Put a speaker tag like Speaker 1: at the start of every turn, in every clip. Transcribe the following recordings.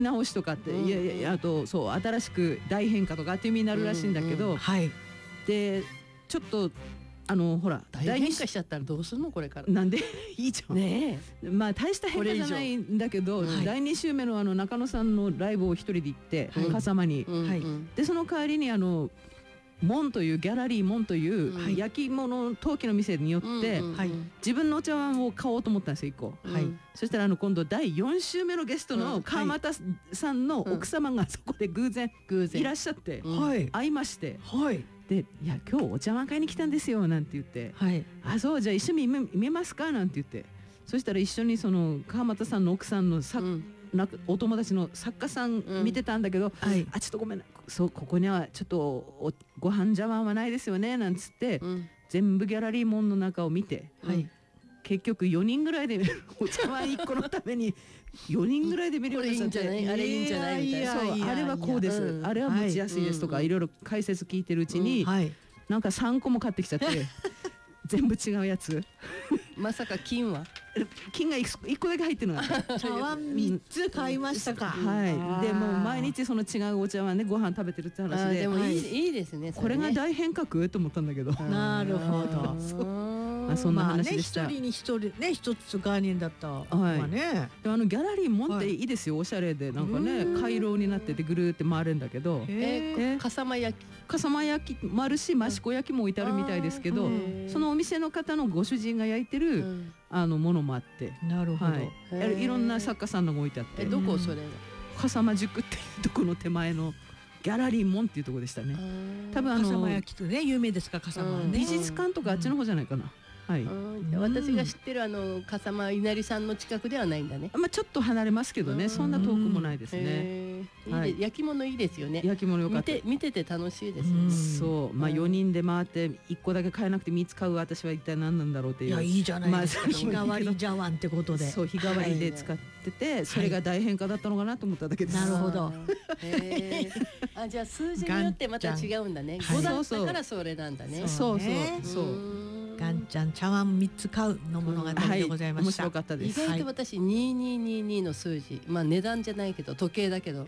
Speaker 1: 直しとかって、いやいや、あとそう新しく大変化とかっていう意味になるらしいんだけど、でちょっとほら
Speaker 2: 大変化しちゃったらどうするのこれから。
Speaker 1: なんでいいじゃん
Speaker 2: ね
Speaker 1: え。まあ大した変化じゃないんだけど、第2週目の中野さんのライブを一人で行って、笠間に、でその代わりに門というギャラリー門という焼き物陶器の店によって、自分のお茶碗を買おうと思ったんですよ1個。そしたら今度第4週目のゲストの川又さんの奥様がそこで偶然いらっしゃって、会いまして。でいや今日お茶碗買いに来たんですよなんて言って、あそうじゃあ一緒に見ますかなんて言って、そしたら一緒にその川又さんの奥さんのお友達の作家さん見てたんだけど、あちょっとごめんな、そうここにはちょっとご飯茶碗はないですよねなんつって、全部ギャラリー門の中を見て、結局4人ぐらいでお茶碗1個のために4人ぐらいで見るようになっちゃって、
Speaker 2: あれいいんじゃないみたいな、
Speaker 1: そうあれはこうです、あれは持ちやすいですとかいろいろ解説聞いてるうちに、なんか3個も買ってきちゃって全部違うやつ。
Speaker 2: まさか金は
Speaker 1: 金が1個だけ入ってるのが
Speaker 3: 茶碗3つ買いましたか。
Speaker 1: でもう毎日その違うお茶碗でご飯食べてるって話で、
Speaker 2: でもいいですね。
Speaker 1: これが大変革と思ったんだけど。
Speaker 3: なるほど。
Speaker 1: そんな話でした。
Speaker 3: 一人に一人ね一つ概念だったわね。
Speaker 1: ギャラリーもっていいですよ、おしゃれでなんかね回廊になっててぐるーって回るんだけど、
Speaker 2: 笠間焼
Speaker 1: きもあるし益子焼きも置いてあるみたいですけど、そのお店の方のご主人が焼いてるものもあって、
Speaker 3: なるほど、
Speaker 1: いろんな作家さんのが置いてあって、
Speaker 2: どこそれ
Speaker 1: 笠間宿っていうとこの手前のギャラリー門っていうところでしたね。多分
Speaker 3: 笠間焼きとね有名ですか、笠間はね。
Speaker 1: 美術館とかあっちの方じゃないかな。
Speaker 2: 私が知ってる笠間稲荷さんの近くではないんだね。
Speaker 1: ちょっと離れますけどね、そんな遠くもないですね。
Speaker 2: 焼き物いいですよね。
Speaker 1: 焼き物よかった。
Speaker 2: 見てて楽しいですよね。
Speaker 1: そう4人で回って1個だけ買えなくて3つ買う私は一体何なんだろうっていう。
Speaker 3: いやいいじゃないですか、日替わり茶碗ってことで。
Speaker 1: そう日替わりで使ってて、それが大変化だったのかなと思っただけです。
Speaker 3: なるほど。
Speaker 2: じゃあ数字によってまた違うんだね。5だったからそれなんだね。
Speaker 1: そう。
Speaker 3: ガンちゃん茶碗3つ買うの物語でございました。
Speaker 1: 面白かったです。
Speaker 2: 意外と私2222の数字、値段じゃないけど時計だけど、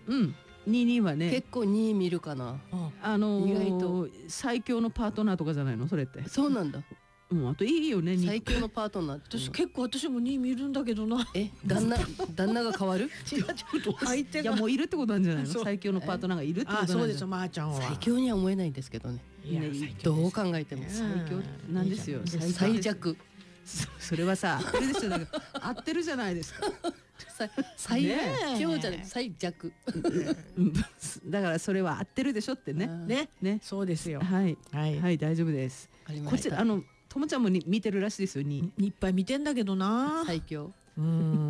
Speaker 1: 22はね
Speaker 2: 結構2見るかな。
Speaker 1: 意外と最強のパートナーとかじゃないのそれって。
Speaker 2: そうなんだ。
Speaker 1: あといいよね
Speaker 2: 最強のパートナー。
Speaker 3: 私も2見るんだけどな。
Speaker 2: 旦那が変わる？
Speaker 3: 相手が
Speaker 1: いやもういるってことなんじゃないの。最強のパートナーがいるってことなんじゃない。
Speaker 3: そうですよ、まーちゃんは
Speaker 2: 最強には思えないんですけどね。どう考えても
Speaker 1: 最強なんですよ。
Speaker 2: 最弱。
Speaker 1: それはさ合ってるでしょ。合ってるじゃないですか。
Speaker 2: 最強じゃない最弱。
Speaker 1: だからそれは合ってるでしょってね。
Speaker 3: そうですよ。
Speaker 1: はい大丈夫です。こちらともちゃんも見てるらしいですよ。い
Speaker 3: っぱい見てんだけどな。
Speaker 2: 最強。
Speaker 1: 現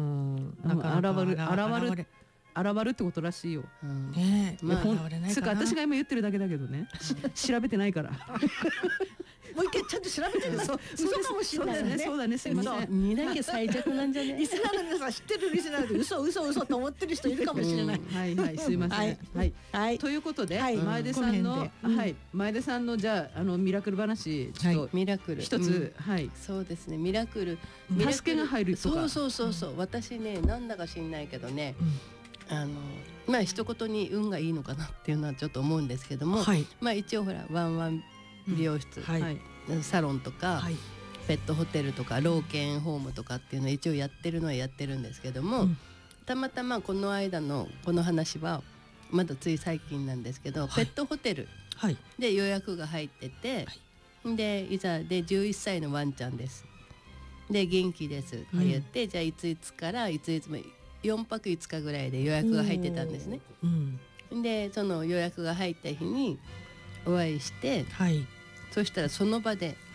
Speaker 1: るってことらしいよ。つか私が今言ってるだけだけどね。調べてないから。
Speaker 3: もう一回ちゃんと調べてる。嘘かもしれないね。
Speaker 1: そうだね、すみません。
Speaker 2: 見なきゃ最弱なんじゃね。
Speaker 3: リスナーの皆さん知ってるリスナーで嘘と思ってる人いるかもしれない。
Speaker 1: はいすみません。ということで前田さんのじゃあミラクル話ちょっと
Speaker 2: ミラクル
Speaker 1: 一つ
Speaker 2: そうですね、ミラクル
Speaker 1: 助けが入るとか。
Speaker 2: そう私ねなんだか知んないけどね。一言に運がいいのかなっていうのはちょっと思うんですけども、一応ほらワンワン美容室、サロンとか、ペットホテルとか老犬ホームとかっていうのを一応やってるのはやってるんですけども、たまたまこの間のこの話はまだつい最近なんですけど、ペットホテルで予約が入ってて、でいざで11歳のワンちゃんですで元気ですって言って、じゃあいつからいつまで4泊5日ぐらいで予約が入ってたんですね。でその予約が入った日にお会いして、そしたらその場で、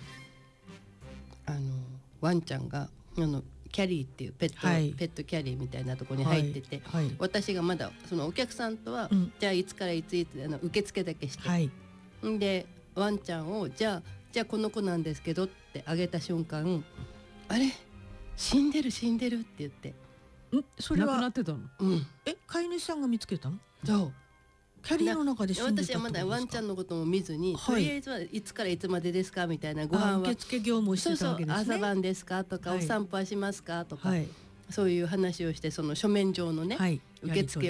Speaker 2: ワンちゃんがキャリーっていうペットキャリーみたいなところに入ってて、私がまだそのお客さんとは、じゃあいつからいつ受付だけして、でワンちゃんをじゃあこの子なんですけどってあげた瞬間、あれ死んでるって言って。
Speaker 3: それは
Speaker 1: 亡くなってたの。
Speaker 3: 飼い主さんが見つけたの？
Speaker 2: そう
Speaker 3: キャリーの中で死んでたってことですか？
Speaker 2: 私はまだワンちゃんのことも見ずに、とりあえずはいつからいつまでですかみたいな、ご飯は
Speaker 3: 受付業務をしてたわけですね。
Speaker 2: 朝晩ですかとか、お散歩はしますかとか、そういう話をして、その書面上のね、 受付